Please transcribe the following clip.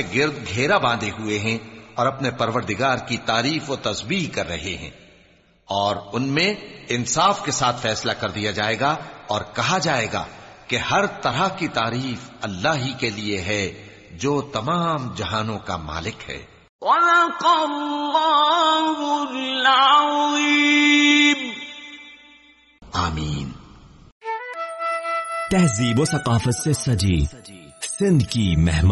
गिर्द घेरा बांधे हुए हैं और अपने परवरदिगार की तारीफ व तस्बीह कर रहे हैं। और उनमें इंसाफ के साथ फैसला कर दिया जाएगा और कहा जाएगा कि हर तरह की तारीफ अल्लाह ही के लिए है जो तमाम जहानों का मालिक है। आमीन। तहजीब व सकाफत से सजी सिंध की मेहमान